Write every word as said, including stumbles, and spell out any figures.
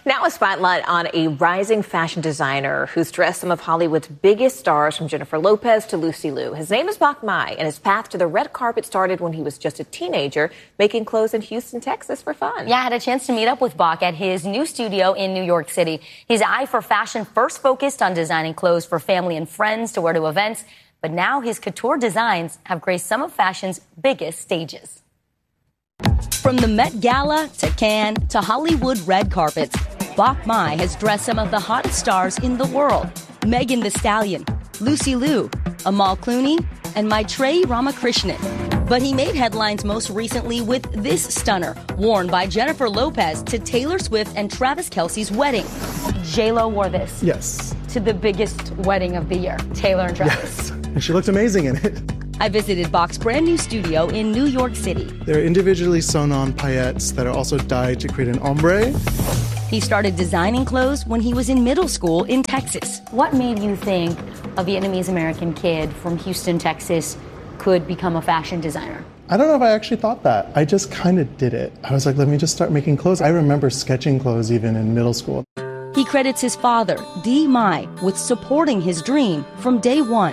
Now a spotlight on a rising fashion designer who's dressed some of Hollywood's biggest stars, from Jennifer Lopez to Lucy Liu. His name is Bach Mai, and his path to the red carpet started when he was just a teenager, making clothes in Houston, Texas for fun. Yeah, I had a chance to meet up with Bach at his new studio in New York City. His eye for fashion first focused on designing clothes for family and friends to wear to events, but now his couture designs have graced some of fashion's biggest stages. From the Met Gala to Cannes to Hollywood red carpets, Bach Mai has dressed some of the hottest stars in the world. Megan Thee Stallion, Lucy Liu, Amal Clooney, and Maitreyi Ramakrishnan. But he made headlines most recently with this stunner, worn by Jennifer Lopez to Taylor Swift and Travis Kelce's wedding. J-Lo wore this. Yes. To the biggest wedding of the year, Taylor and Travis. Yes, and she looked amazing in it. I visited Bach's brand new studio in New York City. They're individually sewn on paillettes that are also dyed to create an ombre. He started designing clothes when he was in middle school in Texas. What made you think a Vietnamese-American kid from Houston, Texas could become a fashion designer? I don't know if I actually thought that. I just kind of did it. I was like, let me just start making clothes. I remember sketching clothes even in middle school. He credits his father, Dee Mai, with supporting his dream from day one.